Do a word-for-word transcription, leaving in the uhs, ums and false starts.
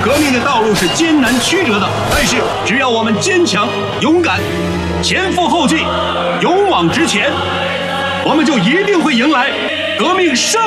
革命的道路是艰难曲折的，但是只要我们坚强、勇敢，前赴后继，勇往直前，我们就一定会迎来革命胜